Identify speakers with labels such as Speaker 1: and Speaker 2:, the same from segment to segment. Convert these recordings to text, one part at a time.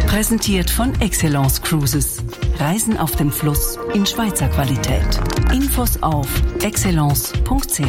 Speaker 1: Präsentiert von Excellence Cruises. Reisen auf dem Fluss in Schweizer Qualität. Infos auf excellence.ch.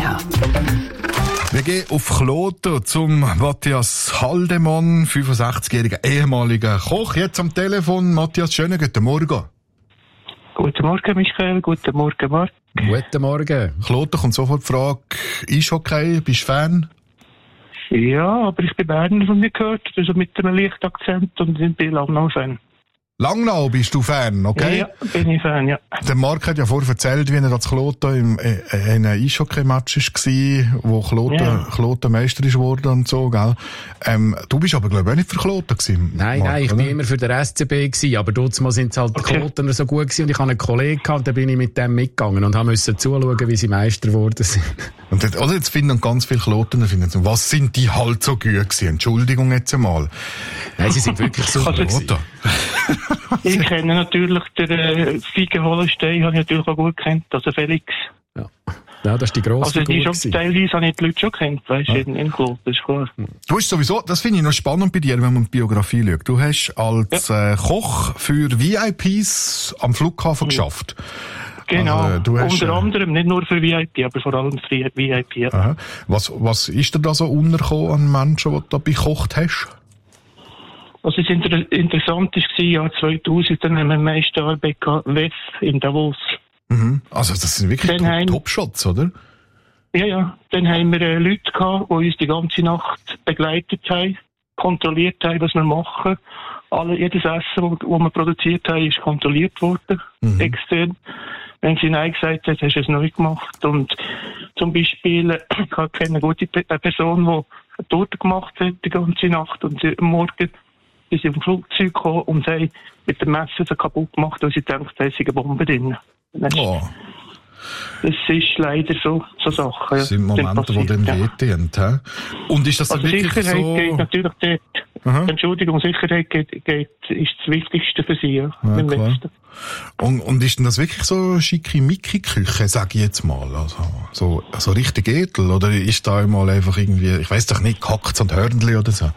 Speaker 2: Wir gehen auf Kloten zum Matthias Haldemann, 65-jähriger ehemaliger Koch. Jetzt am Telefon. Matthias, schönen guten Morgen.
Speaker 3: Guten Morgen, Michael. Guten Morgen, Marc.
Speaker 4: Guten Morgen.
Speaker 2: Kloten kommt sofort die Frage, Eishockey, bist du Fan?
Speaker 3: Ja, aber ich bin Berner von mir gehört, also mit einem leichten Akzent und ich bin Langnau-Fan.
Speaker 2: Langnau bist du Fan, okay?
Speaker 3: Ja, bin ich Fan, ja.
Speaker 2: Der Marc hat ja vorher erzählt, wie er als Kloten in einem Eishockey-Match war, wo Kloten Meister ist geworden und so, gell? Du bist aber, glaube ich, auch nicht für Kloten gewesen.
Speaker 4: Nein,
Speaker 2: Marc,
Speaker 4: ich
Speaker 2: oder?
Speaker 4: bin immer für den SCB gewesen, aber dort sind halt die Klotener so gut gewesen und ich hatte einen Kollegen gehabt, da bin ich mit dem mitgegangen und musste zuschauen, wie sie Meister geworden sind.
Speaker 2: Und jetzt finden ganz viele Klotener, was sind die halt so gut gewesen? Entschuldigung jetzt einmal.
Speaker 4: Nein, sie sind wirklich super gewesen.
Speaker 3: Ich kenne natürlich den Fiege Hollenstein, habe ich natürlich auch gut gekannt, also Felix.
Speaker 4: Ja, das ist die grosse
Speaker 3: Also die schon, teilweise habe ich die Leute schon gekannt, weißt du, in Kloten, das ist klar.
Speaker 2: Du hast sowieso, das finde ich noch spannend bei dir, wenn man die Biografie schaut. Du hast als Koch für VIPs am Flughafen geschafft.
Speaker 3: Genau,
Speaker 2: also, du hast,
Speaker 3: unter anderem, nicht nur für VIP, aber vor allem für VIP. Ja.
Speaker 2: Aha. Was ist dir da so untergekommen an Menschen, die du da bekocht hast?
Speaker 3: Also das Interessante war, Jahr 2000, dann haben wir Meisterarbeit gehabt, WEF in Davos.
Speaker 2: Mhm. Also das sind wirklich Top-Shots, oder?
Speaker 3: Ja. Dann haben wir Leute gehabt, die uns die ganze Nacht begleitet haben, kontrolliert haben, was wir machen. Jedes Essen, das wir produziert haben, ist kontrolliert worden, extern. Wenn sie Nein gesagt hat, hast du es neu gemacht. Und zum Beispiel, ich kenne eine gute Person, die eine Torte gemacht hat die ganze Nacht und am Morgen ist sie im Flugzeug gekommen und sie haben mit dem Messer so kaputt gemacht, weil sie denkt, da ist eine Bombe drin.
Speaker 2: Oh.
Speaker 3: Das ist leider so Sachen.
Speaker 2: Das sind Momente, die dann wehtun. Ja. Und ist das
Speaker 3: also
Speaker 2: wirklich
Speaker 3: Sicherheit
Speaker 2: so...
Speaker 3: geht natürlich dort. Entschuldigung, Sicherheit ist das Wichtigste für sie. Ja,
Speaker 2: klar. Und ist denn das wirklich so schicki-micki-Küche, sag ich jetzt mal? Also, so richtig edel? Oder ist da einmal einfach irgendwie, ich weiss doch nicht, Hackts und Hörnli oder so?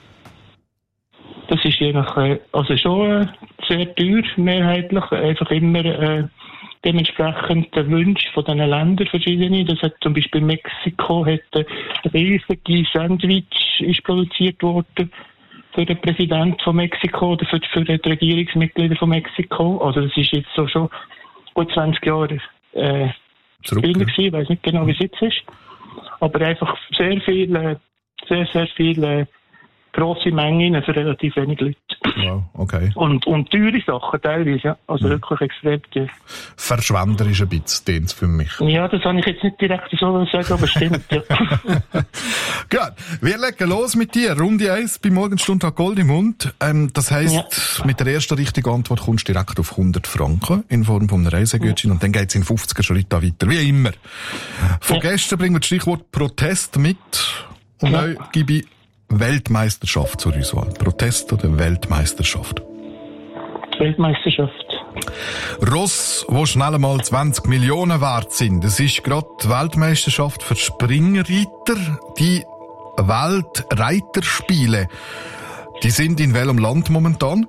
Speaker 3: Das ist je nach, also schon sehr teuer, mehrheitlich, einfach immer dementsprechend der Wunsch von diesen Ländern verschiedene. Das hat zum Beispiel Mexiko, hat ein riesiges Sandwich ist produziert worden für den Präsidenten von Mexiko oder für die Regierungsmitglieder von Mexiko. Also das ist jetzt so schon gut 20 Jahre zurück gewesen. Ich weiß nicht genau, wie es jetzt ist. Aber einfach sehr viel grosse Mengen für relativ wenig Leute.
Speaker 2: Wow, okay.
Speaker 3: Und teure Sachen teilweise, ja. Also wirklich extrem teuer.
Speaker 2: Verschwenderisch ein bisschen, den für mich.
Speaker 3: Ja, das habe ich jetzt nicht direkt so sagen, aber stimmt, ja.
Speaker 2: Gut, wir legen los mit dir. Runde 1 bei Morgenstunde hat Gold im Mund. Das heisst, mit der ersten richtigen Antwort kommst du direkt auf 100 Franken in Form von einem Reisegutschein und dann geht's in 50er Schritten weiter, wie immer. Von gestern bringen wir das Stichwort Protest mit und neu gebe ich Weltmeisterschaft zur Auswahl. Protest oder Weltmeisterschaft?
Speaker 3: Weltmeisterschaft.
Speaker 2: Ross, wo schnell mal 20 Millionen wert sind. Das ist gerade die Weltmeisterschaft für Springreiter. Die Weltreiterspiele. Die sind in welchem Land momentan?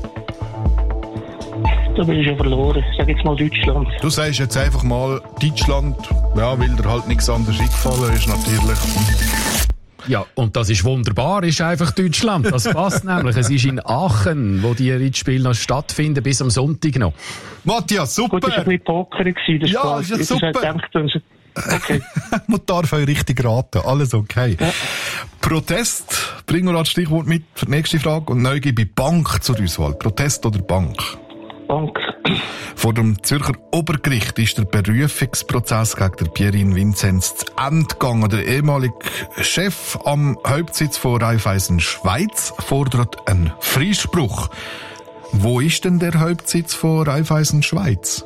Speaker 3: Da bin ich schon verloren. Ich sage jetzt mal Deutschland.
Speaker 2: Du sagst jetzt einfach mal Deutschland, ja, weil dir halt nichts anderes eingefallen ist, natürlich.
Speaker 4: Ja, und das ist wunderbar, ist einfach Deutschland. Das passt nämlich. Es ist in Aachen, wo die Reitspiele noch stattfinden, bis am Sonntag noch.
Speaker 2: Matthias, super!
Speaker 3: Gut, das war ein bisschen Poker gewesen. Das
Speaker 2: ja, ist ja super.
Speaker 3: Okay.
Speaker 2: Man darf euch richtig raten, alles okay. Ja. Protest, bringen wir als Stichwort mit für die nächste Frage. Und neu gebe ich Bank zur Auswahl. Protest oder Bank?
Speaker 3: Bank.
Speaker 2: Vor dem Zürcher Obergericht ist der Berufungsprozess gegen den Pierin Vinzenz zu Ende gegangen. Der ehemalige Chef am Hauptsitz von Raiffeisen Schweiz fordert einen Freispruch. Wo ist denn der Hauptsitz von Raiffeisen Schweiz?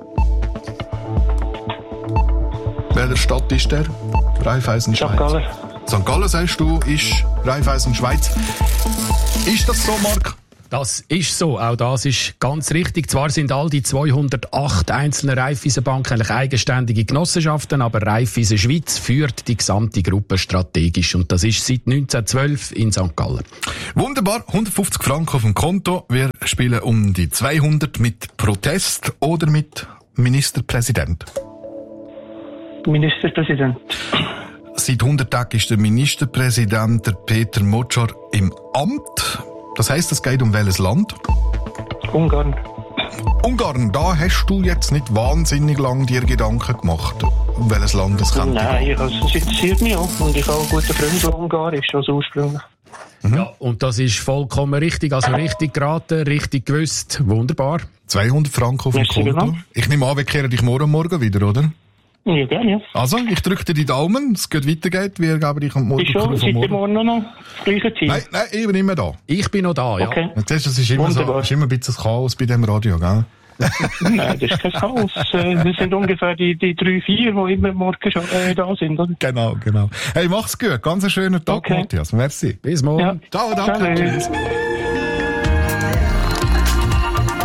Speaker 2: Welcher Stadt ist der? Raiffeisen Schweiz.
Speaker 3: St. Gallen.
Speaker 2: St. Gallen, sagst du, ist Raiffeisen Schweiz. Ist das so, Marc?
Speaker 4: Das ist so, auch das ist ganz richtig. Zwar sind all die 208 einzelnen Raiffeisenbanken eigentlich eigenständige Genossenschaften, aber Raiffeisen Schweiz führt die gesamte Gruppe strategisch und das ist seit 1912 in St. Gallen.
Speaker 2: Wunderbar, 150 Franken auf dem Konto. Wir spielen um die 200 mit Protest oder mit Ministerpräsident.
Speaker 3: Ministerpräsident.
Speaker 2: Seit 100 Tagen ist der Ministerpräsident, der Peter Motschar, im Amt. Das heisst, es geht um welches Land?
Speaker 3: Ungarn.
Speaker 2: Ungarn, da hast du jetzt nicht wahnsinnig lang dir Gedanken gemacht, um welches Land es könnte.
Speaker 3: Nein, es interessiert mich auch. Und ich habe einen guten Freund, der Ungar ist, also ursprünglich.
Speaker 4: Ja, und das ist vollkommen richtig. Also richtig geraten, richtig gewusst. Wunderbar.
Speaker 2: 200 Franken auf dem Konto. Ich nehme an, wir kehren dich morgen wieder, oder?
Speaker 3: Ja, gerne, ja.
Speaker 2: Also, ich drücke dir die Daumen, es geht weitergeht, wir geben dich am Morgen.
Speaker 3: Seid ihr morgen noch das gleiche Ziel?
Speaker 2: Nein, ich bin immer da.
Speaker 4: Ich bin noch da, ja.
Speaker 3: Okay.
Speaker 2: Jetzt siehst du, es ist immer so, es ist immer ein bisschen Chaos bei dem Radio, gell?
Speaker 3: Nein, das ist kein Chaos. Wir sind ungefähr die 3, 4, die immer morgen schon da sind, oder?
Speaker 2: Genau. Hey, mach's gut. Ganz einen schönen Tag,
Speaker 3: Okay.
Speaker 2: Matthias. Merci.
Speaker 4: Bis morgen.
Speaker 3: Ja.
Speaker 2: Ciao, danke. Tschüss.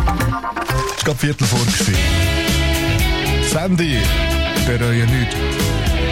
Speaker 2: Es war gerade 15:15. Sandy, bereue nichts.